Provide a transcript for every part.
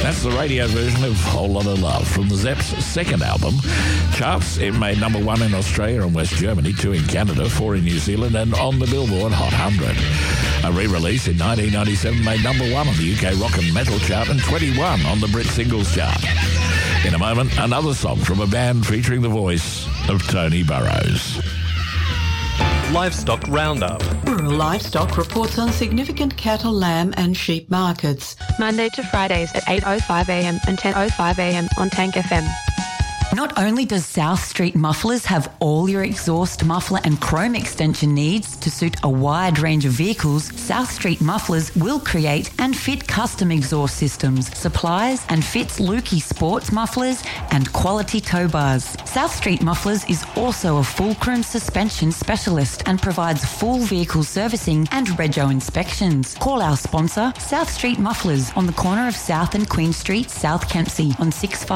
That's the radio version of Whole Lotta Love from the Zeps' second album. Charts, it made number 1 in Australia and West Germany, 2 in Canada, 4 in New Zealand, and on the Billboard Hot 100. A re-release in 1997 made number 1 on the UK rock and metal chart and 21 on the Brit Singles Chart. In a moment, another song from a band featuring the voice of Tony Burrows. Livestock Roundup. Rural Livestock reports on significant cattle, lamb and sheep markets. Monday to Fridays at 8:05am and 10:05am on Tank FM. Not only does South Street Mufflers have all your exhaust, muffler and chrome extension needs to suit a wide range of vehicles, South Street Mufflers will create and fit custom exhaust systems, supplies and fits Lukey sports mufflers and quality tow bars. South Street Mufflers is also a fulcrum suspension specialist and provides full vehicle servicing and rego inspections. Call our sponsor, South Street Mufflers, on the corner of South and Queen Street, South Kempsey, on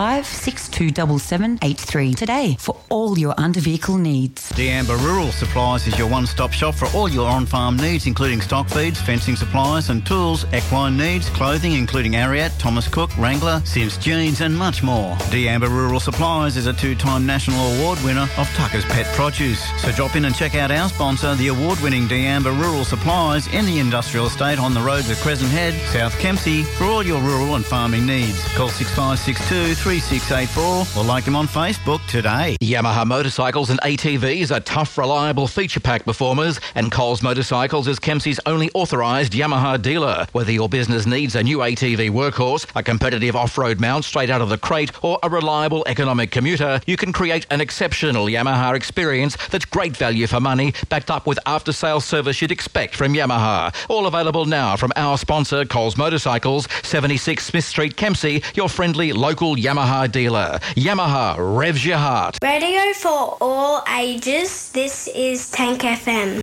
656277 83 today for all your under-vehicle needs. D'Amber Rural Supplies is your one-stop shop for all your on-farm needs, including stock feeds, fencing supplies and tools, equine needs, clothing including Ariat, Thomas Cook, Wrangler, Sims Jeans and much more. D'Amber Rural Supplies is a 2-time national award winner of Tucker's Pet Produce. So drop in and check out our sponsor, the award-winning D'Amber Rural Supplies in the industrial estate on the roads of Crescent Head, South Kempsey, for all your rural and farming needs. Call 6562 3684 or like them on Facebook today. Yamaha motorcycles and ATVs are tough, reliable feature pack performers, and Coles Motorcycles is Kempsey's only authorised Yamaha dealer. Whether your business needs a new ATV workhorse, a competitive off-road mount straight out of the crate, or a reliable economic commuter, you can create an exceptional Yamaha experience that's great value for money, backed up with after-sales service you'd expect from Yamaha. All available now from our sponsor, Coles Motorcycles, 76 Smith Street, Kempsey, your friendly local Yamaha dealer. Yamaha revs your heart. Radio for all ages. This is Tank FM.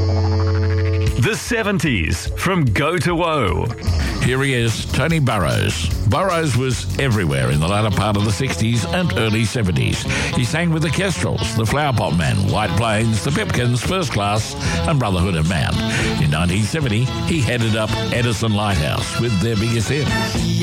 The 70s from Go to Woe. Here he is, Tony Burrows. Burrows was everywhere in the latter part of the 60s and early 70s. He sang with the Kestrels, the Flower Pot Men, White Plains, the Pipkins, First Class and Brotherhood of Man. In 1970, he headed up Edison Lighthouse with their biggest hit.